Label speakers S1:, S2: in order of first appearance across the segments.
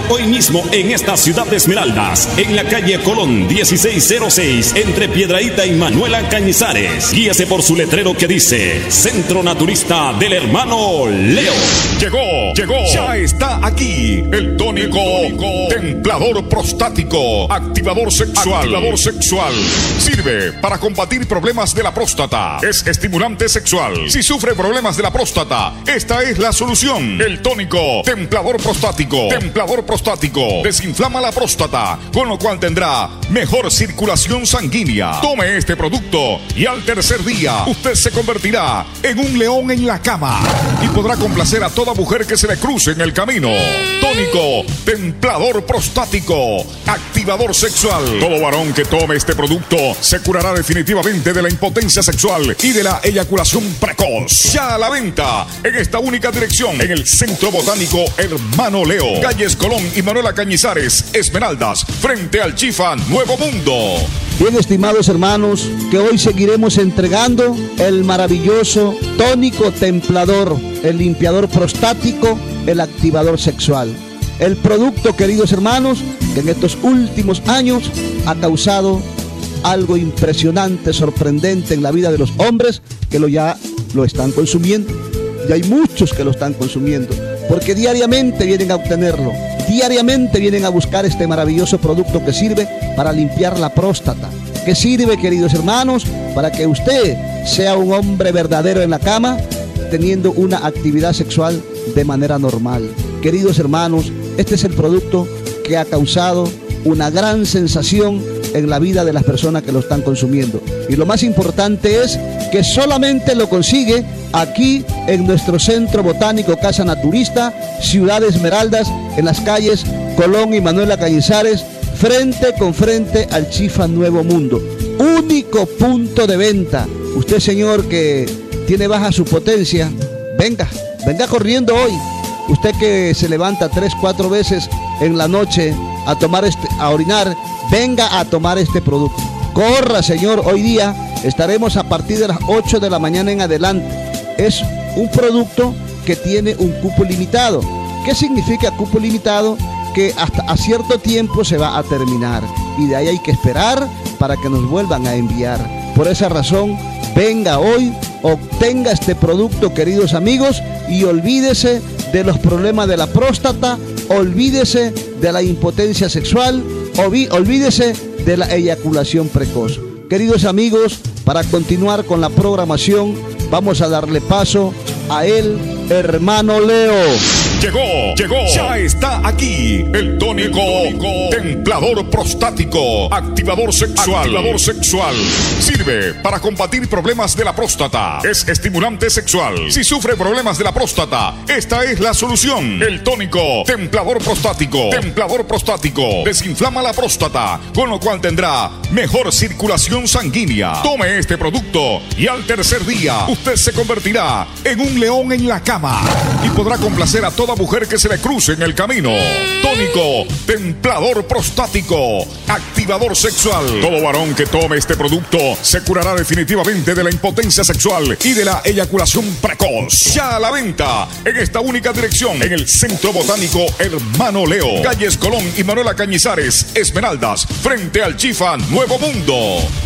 S1: hoy mismo en esta ciudad de Esmeraldas, en la calle Colón 1606, entre Piedrahíta y Manuela Cañizares. Guíese por su letrero que dice Centro Naturista del Hermano Leo.
S2: Llegó, ya está aquí el tónico templador prostático, activador sexual. Sirve para combatir problemas de la próstata. Es estimulante sexual. Si sufre problemas de la próstata, esta es la solución. El tónico templador prostático. Desinflama la próstata, con lo cual tendrá mejor circulación sanguínea. Tome este producto y al tercer día usted se convertirá en un león en la cama y podrá complacer a toda mujer que se le cruce en el camino. Tónico templador prostático, activador sexual. Todo varón que tome este producto se curará definitivamente de la impotencia sexual y de la eyaculación precoz. Ya a la venta en esta única dirección, en el Centro Botánico Hermano Leo, calles Colón y Manuela Cañizares, Esmeraldas, frente al Chifa Nuevo Mundo.
S3: Bien, estimados hermanos, que hoy seguiremos entregando el maravilloso tónico templador, el limpiador prostático, el activador sexual. El producto, queridos hermanos, que en estos últimos años ha causado algo impresionante, sorprendente en la vida de los hombres que ya lo están consumiendo. Y hay muchos que lo están consumiendo, porque diariamente vienen a obtenerlo. Diariamente vienen a buscar este maravilloso producto que sirve para limpiar la próstata, que sirve, queridos hermanos, para que usted sea un hombre verdadero en la cama, teniendo una actividad sexual de manera normal. Queridos hermanos, este es el producto que ha causado una gran sensación en la vida de las personas que lo están consumiendo. Y lo más importante es que solamente lo consigue aquí en nuestro Centro Botánico Casa Naturista, Ciudad de Esmeraldas, en las calles Colón y Manuela Cañizares, frente con frente al Chifa Nuevo Mundo. Único punto de venta. Usted, señor, que tiene baja su potencia, venga corriendo hoy. Usted que se levanta 3-4 veces en la noche a orinar, venga a tomar este producto. Corra, señor, hoy día estaremos a partir de las 8 de la mañana en adelante. Es un producto que tiene un cupo limitado. ¿Qué significa cupo limitado? Que hasta a cierto tiempo se va a terminar y de ahí hay que esperar para que nos vuelvan a enviar. Por esa razón, venga hoy, obtenga este producto, queridos amigos, y olvídese de los problemas de la próstata, olvídese de la impotencia sexual, olvídese de la eyaculación precoz. Queridos amigos, para continuar con la programación, vamos a darle paso a el Hermano Leo.
S2: Llegó, ya está aquí el tónico templador prostático, activador sexual. Sirve para combatir problemas de la próstata. Es estimulante sexual. Si sufre problemas de la próstata, esta es la solución. El tónico templador prostático. Desinflama la próstata, con lo cual tendrá mejor circulación sanguínea. Tome este producto y al tercer día usted se convertirá en un león en la cama y podrá complacer a toda mujer que se le cruce en el camino. Tónico templador prostático, activador sexual. Todo varón que tome este producto se curará definitivamente de la impotencia sexual y de la eyaculación precoz. Ya a la venta en esta única dirección, en el Centro Botánico Hermano Leo, calles Colón y Manuela Cañizares, Esmeraldas, frente al Chifa Nuevo Mundo.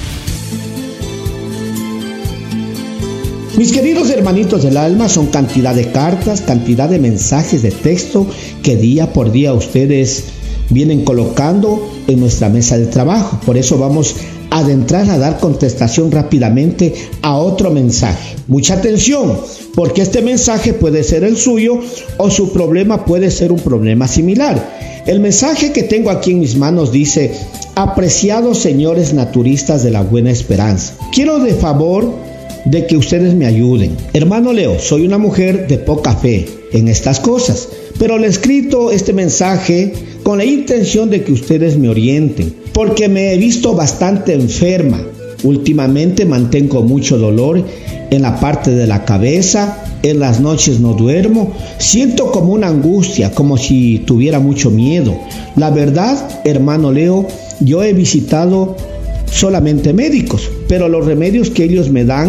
S4: Mis queridos hermanitos del alma, son cantidad de cartas, cantidad de mensajes de texto que día por día ustedes vienen colocando en nuestra mesa de trabajo. Por eso vamos a adentrar a dar contestación rápidamente a otro mensaje. Mucha atención, porque este mensaje puede ser el suyo o su problema puede ser un problema similar. El mensaje que tengo aquí en mis manos dice: apreciados señores naturistas de la Buena Esperanza, quiero de favor de que ustedes me ayuden. Hermano Leo, soy una mujer de poca fe en estas cosas, pero le he escrito este mensaje con la intención de que ustedes me orienten, porque me he visto bastante enferma. Últimamente mantengo mucho dolor en la parte de la cabeza, en las noches no duermo, siento como una angustia, como si tuviera mucho miedo. La verdad, hermano Leo, yo he visitado solamente médicos, pero los remedios que ellos me dan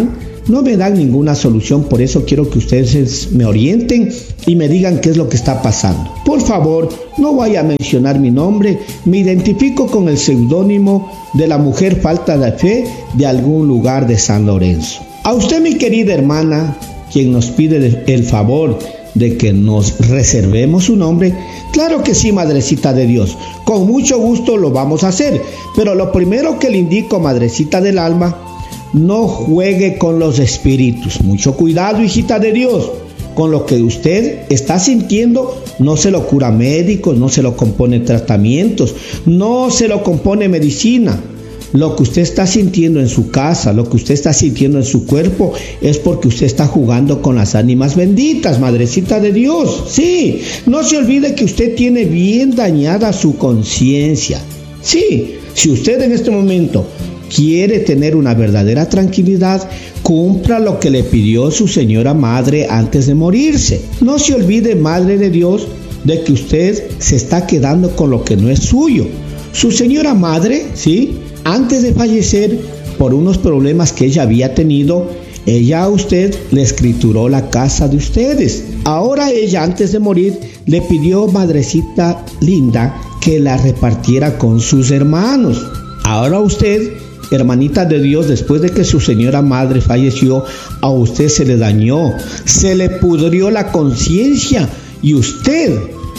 S4: no me dan ninguna solución. Por eso quiero que ustedes me orienten y me digan qué es lo que está pasando. Por favor, no vaya a mencionar mi nombre. Me identifico con el seudónimo de la mujer falta de fe de algún lugar de San Lorenzo. A usted, mi querida hermana, quien nos pide el favor de que nos reservemos su nombre, claro que sí, madrecita de Dios, con mucho gusto lo vamos a hacer. Pero lo primero que le indico, madrecita del alma, no juegue con los espíritus. Mucho cuidado, hijita de Dios, con lo que usted está sintiendo. No se lo cura médicos, no se lo compone tratamientos, no se lo compone medicina. Lo que usted está sintiendo en su casa, lo que usted está sintiendo en su cuerpo, es porque usted está jugando con las ánimas benditas, madrecita de Dios. Sí, no se olvide que usted tiene bien dañada su conciencia. Sí, si usted en este momento quiere tener una verdadera tranquilidad, cumpla lo que le pidió su señora madre antes de morirse. No se olvide, madre de Dios, de que usted se está quedando con lo que no es suyo. Su señora madre, ¿sí?, antes de fallecer, por unos problemas que ella había tenido, ella a usted le escrituró la casa de ustedes. Ahora ella, antes de morir, le pidió, madrecita linda, que la repartiera con sus hermanos. Ahora usted, hermanita de Dios, después de que su señora madre falleció, a usted se le dañó, se le pudrió la conciencia y usted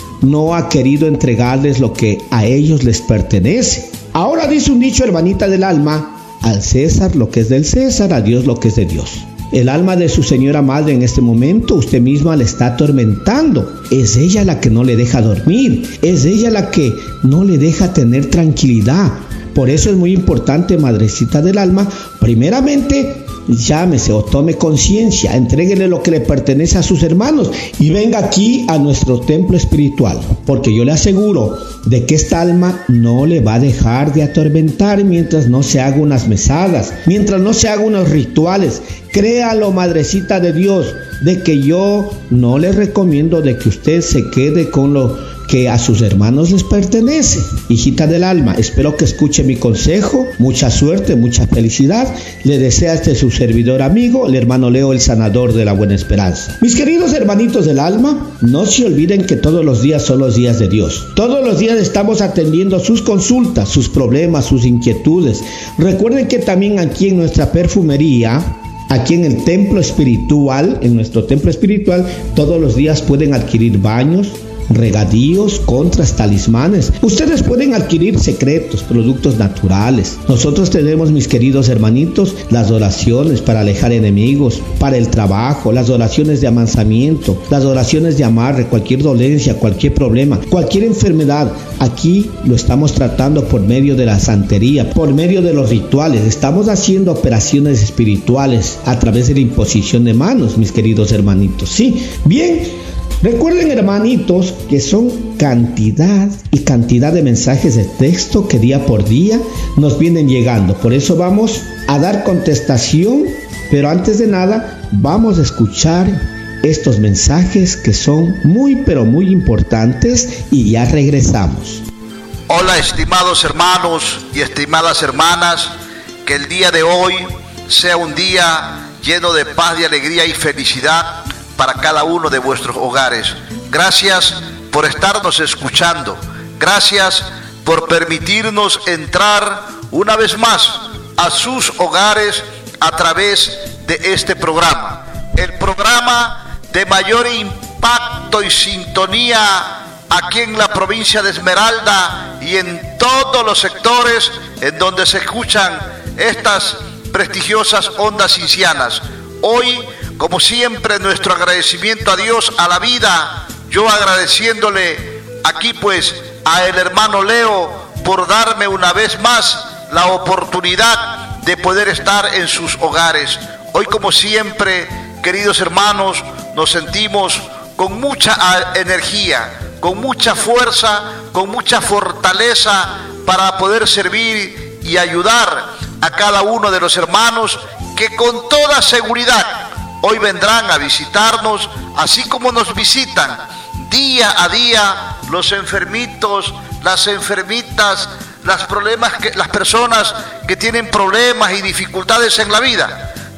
S4: no ha querido entregarles lo que a ellos les pertenece. Ahora dice un dicho, hermanita del alma: al César lo que es del César, a Dios lo que es de Dios. El alma de su señora madre en este momento usted misma la está atormentando. Es ella la que no le deja dormir, es ella la que no le deja tener tranquilidad. Por eso es muy importante, madrecita del alma, primeramente llámese o tome conciencia, entréguele lo que le pertenece a sus hermanos y venga aquí a nuestro templo espiritual, porque yo le aseguro de que esta alma no le va a dejar de atormentar mientras no se haga unas mesadas, mientras no se haga unos rituales. Créalo, madrecita de Dios, de que yo no le recomiendo de que usted se quede con lo que a sus hermanos les pertenece. Hijita del alma, espero que escuche mi consejo. Mucha suerte, mucha felicidad le desea su servidor amigo, el hermano Leo, el sanador de la Buena Esperanza. Mis queridos hermanitos del alma, no se olviden que todos los días son los días de Dios. Todos los días estamos atendiendo sus consultas, sus problemas, sus inquietudes. Recuerden que también aquí en nuestra perfumería, aquí en el templo espiritual, en nuestro templo espiritual, todos los días pueden adquirir baños, regadíos, contras, talismanes. Ustedes pueden adquirir secretos, productos naturales. Nosotros tenemos, mis queridos hermanitos, las oraciones para alejar enemigos, para el trabajo, las oraciones de amansamiento, las oraciones de amarre, cualquier dolencia, cualquier problema, cualquier enfermedad. Aquí lo estamos tratando por medio de la santería, por medio de los rituales. Estamos haciendo operaciones espirituales a través de la imposición de manos, mis queridos hermanitos. Sí, bien. Recuerden, hermanitos, que son cantidad y cantidad de mensajes de texto que día por día nos vienen llegando. Por eso vamos a dar contestación, pero antes de nada vamos a escuchar estos mensajes que son muy pero muy importantes y ya regresamos.
S5: Hola, estimados hermanos y estimadas hermanas, que el día de hoy sea un día lleno de paz, de alegría y felicidad para cada uno de vuestros hogares. Gracias por estarnos escuchando. Gracias por permitirnos entrar una vez más a sus hogares a través de este programa. El programa de mayor impacto y sintonía aquí en la provincia de Esmeralda y en todos los sectores en donde se escuchan estas prestigiosas ondas cincianas. Hoy, como siempre, nuestro agradecimiento a Dios, a la vida, yo agradeciéndole aquí pues a el hermano Leo por darme una vez más la oportunidad de poder estar en sus hogares. Hoy, como siempre, queridos hermanos, nos sentimos con mucha energía, con mucha fuerza, con mucha fortaleza para poder servir y ayudar a cada uno de los hermanos que con toda seguridad hoy vendrán a visitarnos, así como nos visitan día a día los enfermitos, las enfermitas, las personas que tienen problemas y dificultades en la vida.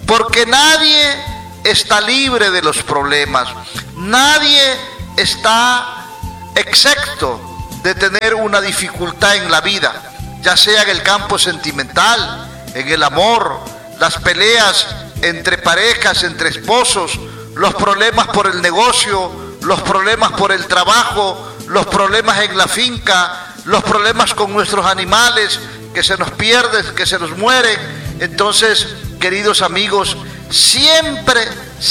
S5: porque nadie está libre de los problemas, nadie está exento de tener una dificultad en la vida, ya sea en el campo sentimental, en el amor, las peleas entre parejas, entre esposos, los problemas por el negocio, los problemas por el trabajo, los problemas en la finca, los problemas con nuestros animales, que se nos pierden, que se nos mueren. Entonces, queridos amigos, siempre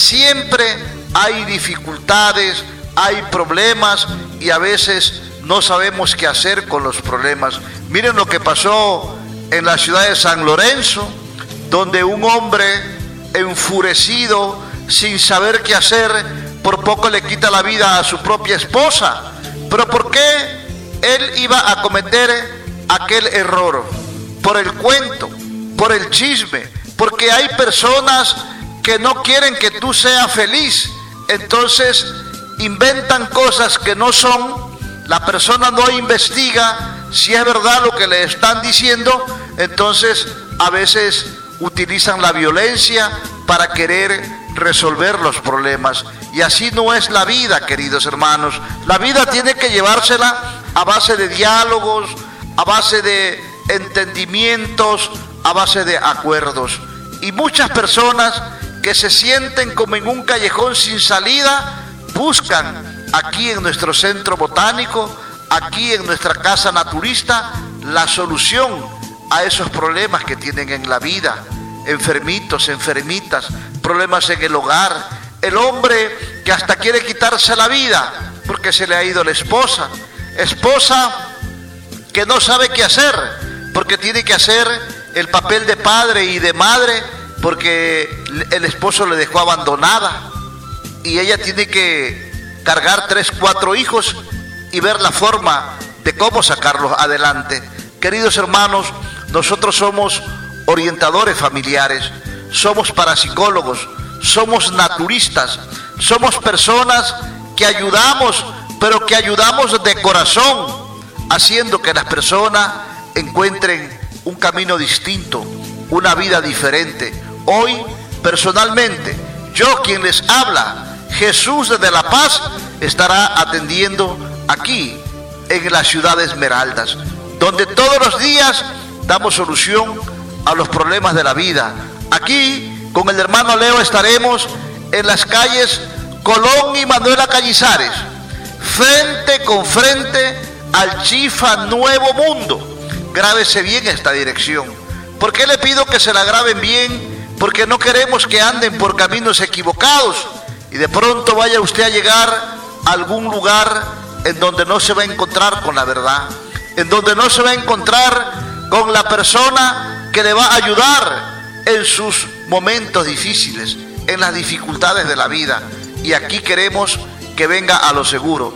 S5: hay dificultades, hay problemas y a veces no sabemos qué hacer con los problemas. Miren lo que pasó en la ciudad de San Lorenzo, donde un hombre enfurecido, sin saber qué hacer, por poco le quita la vida a su propia esposa. ¿Pero por qué él iba a cometer aquel error? Por el cuento, por el chisme, porque hay personas que no quieren que tú seas feliz, entonces inventan cosas que no son, la persona no investiga si es verdad lo que le están diciendo, entonces a veces utilizan la violencia para querer resolver los problemas. Y así no es la vida, queridos hermanos. La vida tiene que llevársela a base de diálogos, a base de entendimientos, a base de acuerdos. Y muchas personas que se sienten como en un callejón sin salida, buscan aquí en nuestro centro botánico, aquí en nuestra casa naturista, la solución a esos problemas que tienen en la vida. Enfermitos, enfermitas, problemas en el hogar, el hombre que hasta quiere quitarse la vida porque se le ha ido la esposa, esposa que no sabe qué hacer porque tiene que hacer el papel de padre y de madre porque el esposo le dejó abandonada y ella tiene que cargar 3, 4 hijos y ver la forma de cómo sacarlos adelante. Queridos hermanos, nosotros somos orientadores familiares, somos parapsicólogos, somos naturistas, somos personas que ayudamos, pero que ayudamos de corazón, haciendo que las personas encuentren un camino distinto, una vida diferente. Hoy, personalmente, yo quien les habla, Jesús de la Paz, estará atendiendo aquí en la ciudad de Esmeraldas, donde todos los días damos solución a los problemas de la vida. Aquí con el hermano Leo estaremos en las calles Colón y Manuela Cañizares, frente con frente al Chifa Nuevo Mundo. Grábese bien esta dirección. ¿Por qué le pido que se la graben bien? Porque no queremos que anden por caminos equivocados y de pronto vaya usted a llegar a algún lugar en donde no se va a encontrar con la verdad, en donde no se va a encontrar con la persona que le va a ayudar en sus momentos difíciles, en las dificultades de la vida. Y aquí queremos que venga a lo seguro.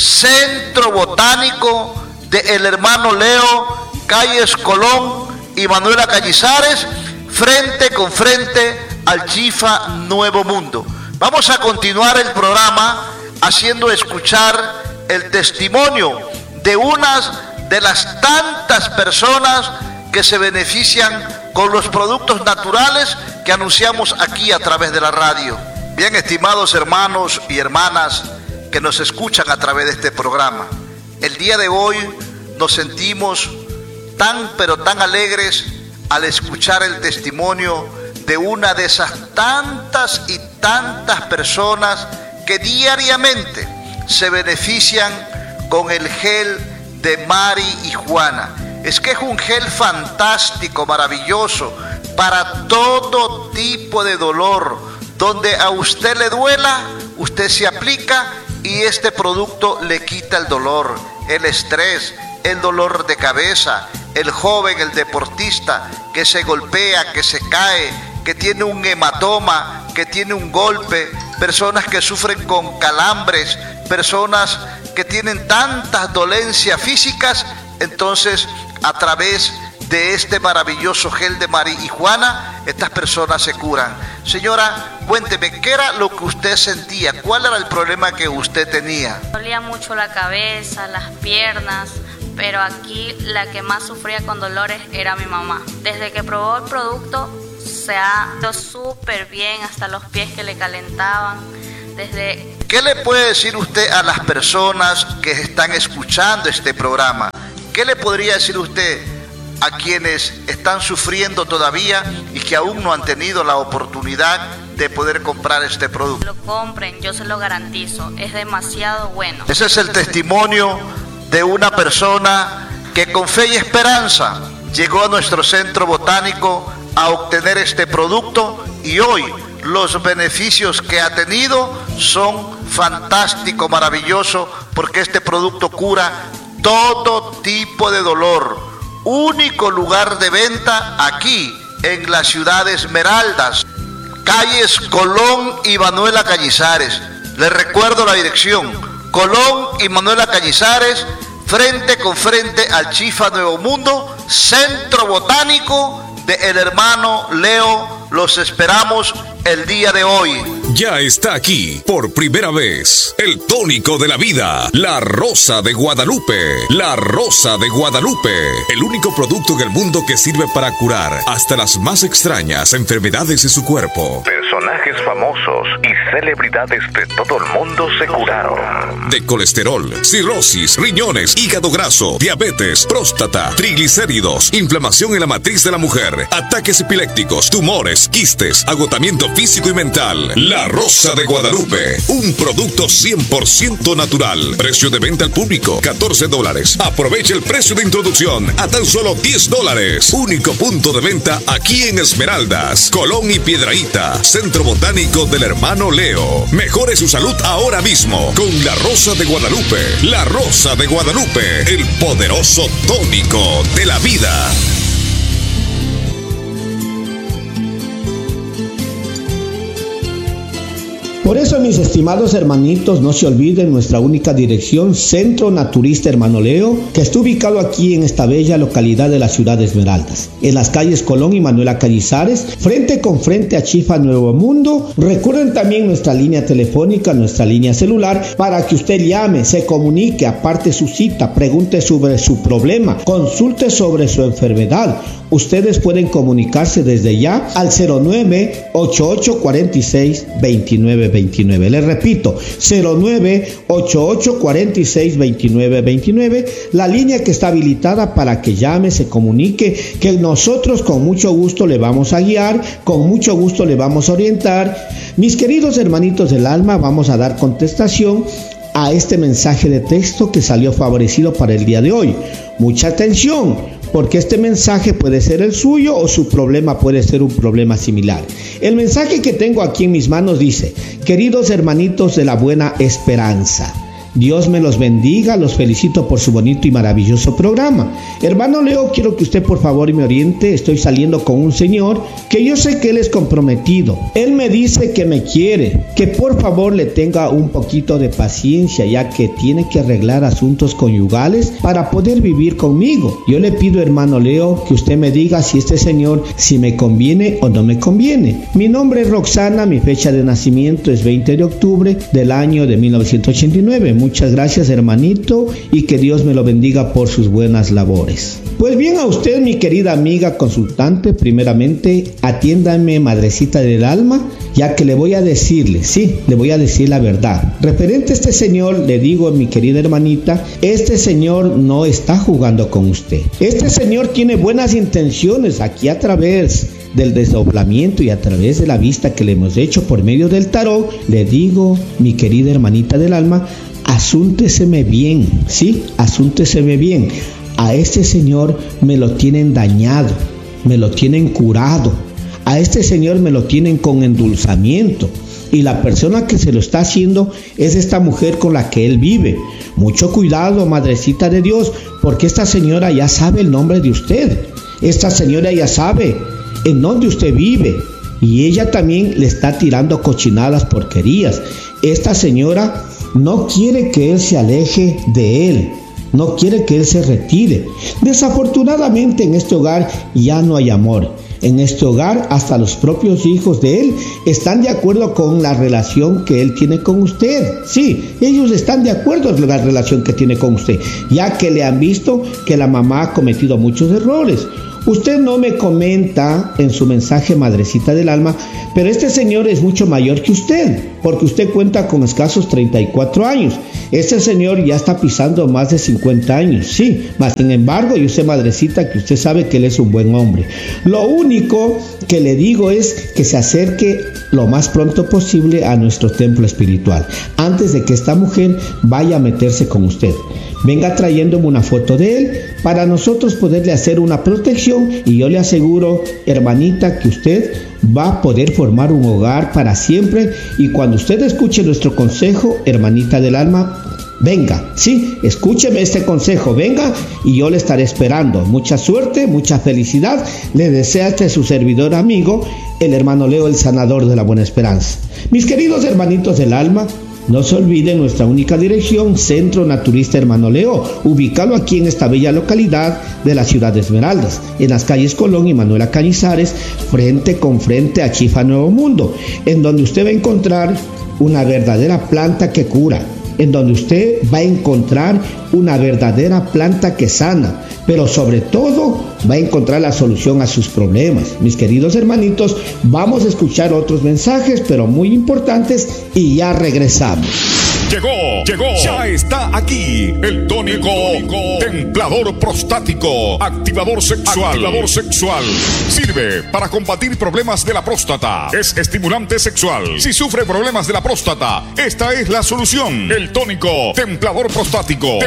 S5: Centro Botánico de el hermano Leo, calles Colón y Manuela Cañizares, frente con frente al Chifa Nuevo Mundo. Vamos a continuar el programa haciendo escuchar el testimonio de unas de las tantas personas que se benefician con los productos naturales que anunciamos aquí a través de la radio. Bien, estimados hermanos y hermanas que nos escuchan a través de este programa, el día de hoy nos sentimos tan pero tan alegres al escuchar el testimonio de una de esas tantas y tantas personas que diariamente se benefician con el gel de Mari y Juana. Es que es un gel fantástico, maravilloso, para todo tipo de dolor. Donde a usted le duela, usted se aplica y este producto le quita el dolor, el estrés, el dolor de cabeza. El joven, el deportista que se golpea, que se cae, que tiene un hematoma, que tiene un golpe, personas que sufren con calambres, personas que tienen tantas dolencias físicas, entonces a través de este maravilloso gel de Mari y Juana, estas personas se curan. Señora, cuénteme, ¿qué era lo que usted sentía? ¿Cuál era el problema que usted tenía?
S6: Dolía mucho la cabeza, las piernas, pero aquí la que más sufría con dolores era mi mamá. Desde que probó el producto se ha ido súper bien, hasta los pies que le calentaban.
S5: ¿Qué le puede decir usted a las personas que están escuchando este programa? ¿Qué le podría decir usted a quienes están sufriendo todavía y que aún no han tenido la oportunidad de poder comprar este producto?
S6: Lo compren, yo se lo garantizo, es demasiado bueno.
S5: Ese es el testimonio de una persona que con fe y esperanza llegó a nuestro centro botánico a obtener este producto, y hoy los beneficios que ha tenido son fantásticos, maravillosos, porque este producto cura todo tipo de dolor. Único lugar de venta aquí en la ciudad de Esmeraldas, calles Colón y Manuela Cañizares. Les recuerdo la dirección: Colón y Manuela Cañizares, frente con frente al Chifa Nuevo Mundo, Centro Botánico de el hermano Leo. Los esperamos el día de hoy.
S1: Ya está aquí, por primera vez, el tónico de la vida, la Rosa de Guadalupe. La Rosa de Guadalupe, el único producto en el mundo que sirve para curar hasta las más extrañas enfermedades de su cuerpo.
S7: Personajes famosos y celebridades de todo el mundo se curaron.
S1: De colesterol, cirrosis, riñones, hígado graso, diabetes, próstata, triglicéridos, inflamación en la matriz de la mujer, ataques epilépticos, tumores, quistes, agotamiento físico y mental. La Rosa de Guadalupe, un producto 100% natural. Precio de venta al público, $14. Aprovecha el precio de introducción a tan solo $10. Único punto de venta aquí en Esmeraldas, Colón y Piedrahíta, Centro Botánico del hermano Leo. Mejore su salud ahora mismo con La Rosa de Guadalupe. La Rosa de Guadalupe, el poderoso tónico de la vida.
S4: Por eso, mis estimados hermanitos, no se olviden nuestra única dirección, Centro Naturista Hermano Leo, que está ubicado aquí en esta bella localidad de la ciudad de Esmeraldas, en las calles Colón y Manuela Cañizares, frente con frente a Chifa Nuevo Mundo. Recuerden también nuestra línea telefónica, nuestra línea celular, para que usted llame, se comunique, aparte su cita, pregunte sobre su problema, consulte sobre su enfermedad. Ustedes pueden comunicarse desde ya al 09-8846-2929. Les repito, 09-8846-2929, la línea que está habilitada para que llame, se comunique, que nosotros con mucho gusto le vamos a guiar, con mucho gusto le vamos a orientar. Mis queridos hermanitos del alma, vamos a dar contestación a este mensaje de texto que salió favorecido para el día de hoy. Mucha atención, porque este mensaje puede ser el suyo o su problema puede ser un problema similar. El mensaje que tengo aquí en mis manos dice: queridos hermanitos de la buena esperanza, Dios me los bendiga, los felicito por su bonito y maravilloso programa. Hermano Leo, quiero que usted por favor me oriente. Estoy saliendo con un señor que yo sé que él es comprometido. Él me dice que me quiere, que por favor le tenga un poquito de paciencia, ya que tiene que arreglar asuntos conyugales para poder vivir conmigo. Yo le pido, hermano Leo, que usted me diga si este señor, si me conviene o no me conviene. Mi nombre es Roxana, mi fecha de nacimiento es 20 de octubre del año de 1989. Muchas gracias, hermanito, y que Dios me lo bendiga por sus buenas labores. Pues bien, a usted, mi querida amiga consultante, primeramente atiéndame, madrecita del alma, ya que le voy a decirle, sí, le voy a decir la verdad. Referente a este señor, le digo, mi querida hermanita, este señor no está jugando con usted. Este señor tiene buenas intenciones. Aquí, a través del desdoblamiento y a través de la vista que le hemos hecho por medio del tarot, le digo, mi querida hermanita del alma, asúnteseme bien, sí, asúnteseme bien. A este señor me lo tienen dañado, me lo tienen curado, a este señor me lo tienen con endulzamiento, y la persona que se lo está haciendo es esta mujer con la que él vive. Mucho cuidado, madrecita de Dios, porque esta señora ya sabe el nombre de usted, esta señora ya sabe en dónde usted vive, y ella también le está tirando cochinadas, porquerías. Esta señora no quiere que él se aleje de él, no quiere que él se retire. Desafortunadamente en este hogar ya no hay amor. En este hogar hasta los propios hijos de él están de acuerdo con la relación que él tiene con usted. Sí, ellos están de acuerdo en la relación que tiene con usted, ya que le han visto que la mamá ha cometido muchos errores. Usted no me comenta en su mensaje, madrecita del alma, pero este señor es mucho mayor que usted, porque usted cuenta con escasos 34 años. Este señor ya está pisando más de 50 años, sí, mas sin embargo, yo sé, madrecita, que usted sabe que él es un buen hombre. Lo único que le digo es que se acerque lo más pronto posible a nuestro templo espiritual, antes de que esta mujer vaya a meterse con usted. Venga trayéndome una foto de él para nosotros poderle hacer una protección, y yo le aseguro, hermanita, que usted va a poder formar un hogar para siempre. Y cuando usted escuche nuestro consejo, hermanita del alma, venga, sí, escúcheme este consejo, venga, y yo le estaré esperando. Mucha suerte, mucha felicidad, le desea su servidor amigo, el hermano Leo, el sanador de la buena esperanza. Mis queridos hermanitos del alma, no se olviden nuestra única dirección, Centro Naturista Hermano Leo, ubicado aquí en esta bella localidad de la ciudad de Esmeraldas, en las calles Colón y Manuela Cañizares, frente con frente a Chifa Nuevo Mundo, en donde usted va a encontrar una verdadera planta que cura, en donde usted va a encontrar una verdadera planta que sana, pero sobre todo va a encontrar la solución a sus problemas. Mis queridos hermanitos, vamos a escuchar otros mensajes, pero muy importantes, y ya regresamos.
S2: Llegó, ya está aquí el tónico templador prostático, activador sexual. Sirve para combatir problemas de la próstata. Es estimulante sexual. Si sufre problemas de la próstata, esta es la solución. El tónico templador prostático.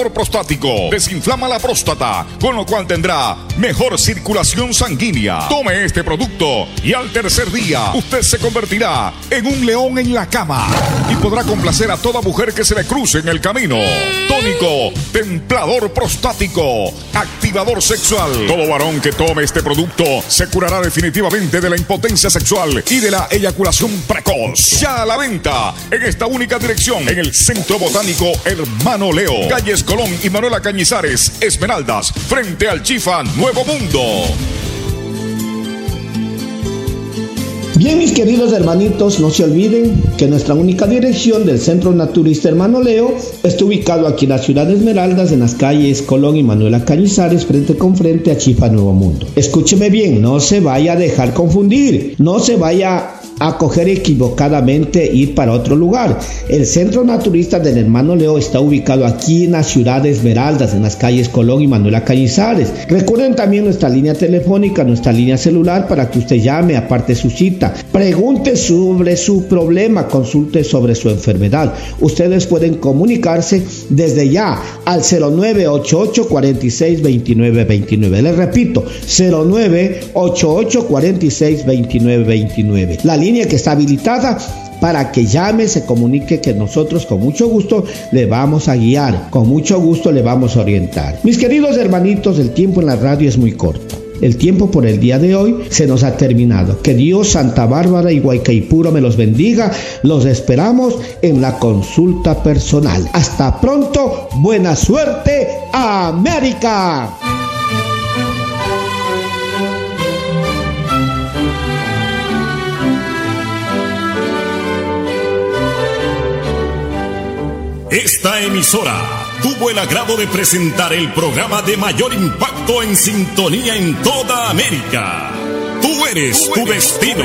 S2: Desinflama la próstata, con lo cual tendrá mejor circulación sanguínea. Tome este producto y al tercer día usted se convertirá en un león en la cama y podrá complacer a toda mujer que se le cruce en el camino. Tónico templador prostático, activador sexual. Todo varón que tome este producto se curará definitivamente de la impotencia sexual y de la eyaculación precoz. Ya a la venta en esta única dirección, en el Centro Botánico Hermano Leo, calles Colón y Manuela Cañizares, Esmeraldas, frente al Chifa Nuevo Mundo.
S4: Bien, mis queridos hermanitos, no se olviden que nuestra única dirección del Centro Naturista Hermano Leo está ubicado aquí en la ciudad de Esmeraldas, en las calles Colón y Manuela Cañizares, frente con frente a Chifa Nuevo Mundo. Escúcheme bien, no se vaya a dejar confundir, no se vaya a coger equivocadamente ir para otro lugar. El Centro Naturista del Hermano Leo está ubicado aquí en la ciudad de Esmeraldas, en las calles Colón y Manuela Cañizares. Recuerden también nuestra línea telefónica, nuestra línea celular, para que usted llame, aparte su cita, pregunte sobre su problema, consulte sobre su enfermedad. Ustedes pueden comunicarse desde ya al 0988 46 29 29. Les repito, 0988 46 29 29. La línea que está habilitada para que llame, se comunique, que nosotros con mucho gusto le vamos a guiar, con mucho gusto le vamos a orientar. Mis queridos hermanitos, el tiempo en la radio es muy corto. El tiempo por el día de hoy se nos ha terminado. Que Dios, Santa Bárbara y Guaycaipuro me los bendiga. Los esperamos en la consulta personal. Hasta pronto. Buena suerte, América.
S1: Esta emisora tuvo el agrado de presentar el programa de mayor impacto en sintonía en toda América. Tú eres tu destino.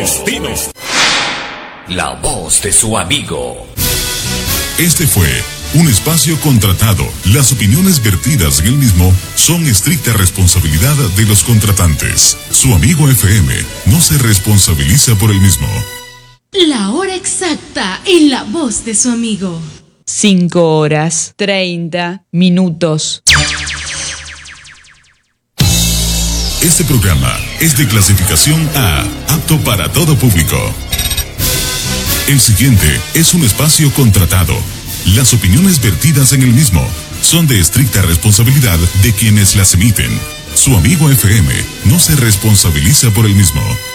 S7: La voz de su amigo.
S2: Este fue un espacio contratado. Las opiniones vertidas en el mismo son estricta responsabilidad de los contratantes. Su amigo FM no se responsabiliza por el mismo.
S8: La hora exacta en la voz de su amigo.
S9: 5:30.
S2: Este programa es de clasificación A, apto para todo público. El siguiente es un espacio contratado. Las opiniones vertidas en el mismo son de estricta responsabilidad de quienes las emiten. Su amigo FM no se responsabiliza por el mismo.